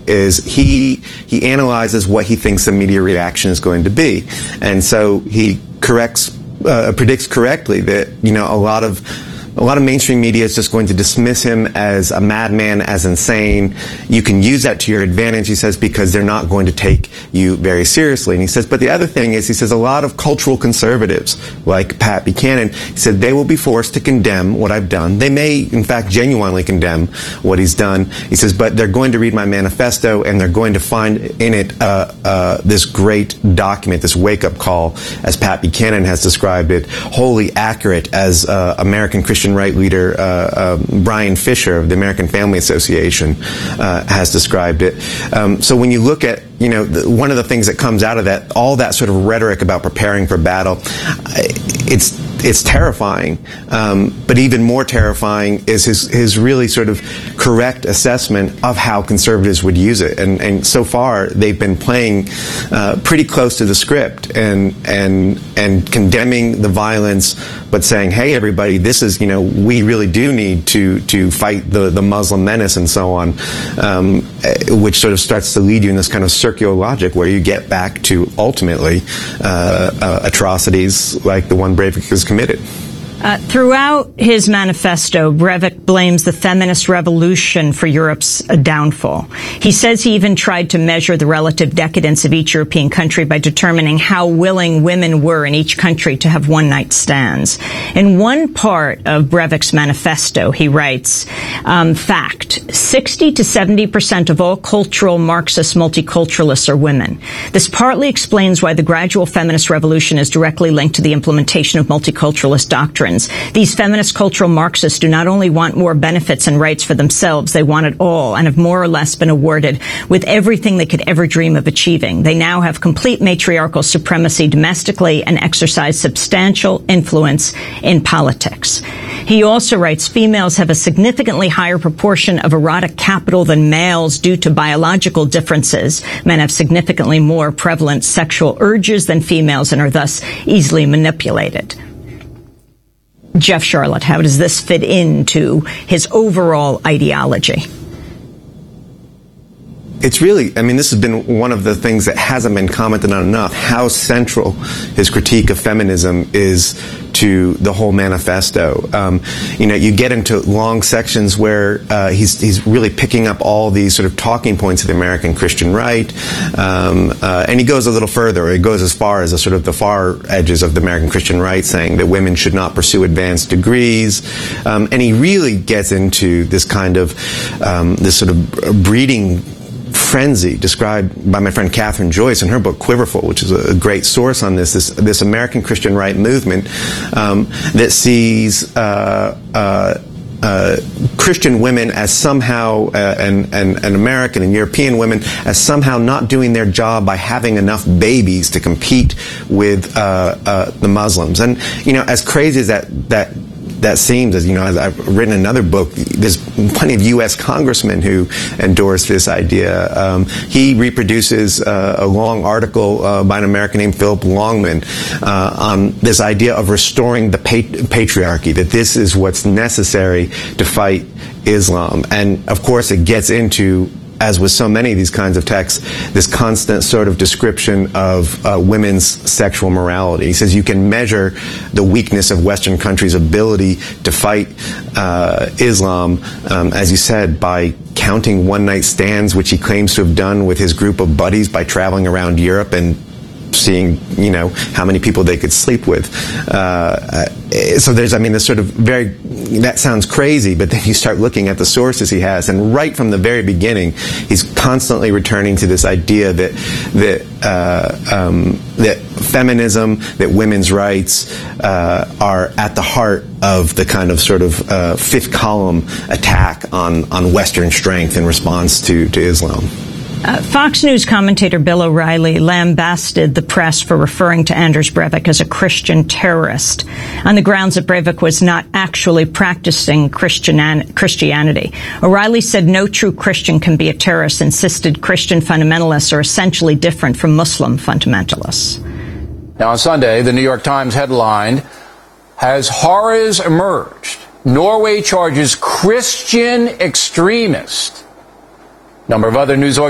is he analyzes what he thinks the media reaction is going to be, and so he predicts correctly that a lot of mainstream media is just going to dismiss him as a madman, as insane. You can use that to your advantage, he says, because they're not going to take you very seriously. And he says, but the other thing is, he says, a lot of cultural conservatives, like Pat Buchanan, he said, they will be forced to condemn what I've done. They may, in fact, genuinely condemn what he's done. He says, but they're going to read my manifesto, and they're going to find in it this great document, this wake-up call, as Pat Buchanan has described it, wholly accurate, as American Christian right leader Brian Fisher of the American Family Association has described it. So when you look at, one of the things that comes out of that, all that sort of rhetoric about preparing for battle, it's terrifying. But even more terrifying is his really sort of correct assessment of how conservatives would use it. And so far, they've been playing pretty close to the script and condemning the violence, but saying, hey, everybody, this is, we really do need to fight the Muslim menace and so on, which sort of starts to lead you in this kind of circular logic where you get back to, ultimately, atrocities like the one Breivik has committed. Throughout his manifesto, Breivik blames the feminist revolution for Europe's downfall. He says he even tried to measure the relative decadence of each European country by determining how willing women were in each country to have one-night stands. In one part of Breivik's manifesto, he writes, fact, 60 to 70% of all cultural Marxist multiculturalists are women. This partly explains why the gradual feminist revolution is directly linked to the implementation of multiculturalist doctrine. These feminist cultural Marxists do not only want more benefits and rights for themselves, they want it all and have more or less been awarded with everything they could ever dream of achieving. They now have complete matriarchal supremacy domestically and exercise substantial influence in politics. He also writes, females have a significantly higher proportion of erotic capital than males due to biological differences. Men have significantly more prevalent sexual urges than females and are thus easily manipulated. Jeff Sharlet, how does this fit into his overall ideology? It's really, this has been one of the things that hasn't been commented on enough, how central his critique of feminism is to the whole manifesto. You get into long sections where he's really picking up all these sort of talking points of the American Christian right, and he goes a little further. He goes as far as the far edges of the American Christian right, saying that women should not pursue advanced degrees, and he really gets into this kind of this sort of breeding frenzy described by my friend Catherine Joyce in her book Quiverful, which is a great source on this American Christian right movement that sees Christian women as somehow, and American and European women as somehow not doing their job by having enough babies to compete with the Muslims. And as crazy as that seems, as I've written another book, there's plenty of U.S. congressmen who endorse this idea. He reproduces a long article by an American named Philip Longman on this idea of restoring the patriarchy, that this is what's necessary to fight Islam. And, of course, it gets into, as with so many of these kinds of texts, this constant sort of description of women's sexual morality. He says you can measure the weakness of Western countries' ability to fight Islam, as you said, by counting one-night stands, which he claims to have done with his group of buddies by traveling around Europe and seeing, how many people they could sleep with. So there's, this sort of that sounds crazy, but then you start looking at the sources he has, and right from the very beginning, he's constantly returning to this idea that feminism, that women's rights are at the heart of the kind of sort of fifth column attack on Western strength in response to Islam. Fox News commentator Bill O'Reilly lambasted the press for referring to Anders Breivik as a Christian terrorist on the grounds that Breivik was not actually practicing Christianity. O'Reilly said no true Christian can be a terrorist, insisted Christian fundamentalists are essentially different from Muslim fundamentalists. Now on Sunday, the New York Times headlined, "As horrors emerged, Norway charges Christian extremist." A number of other news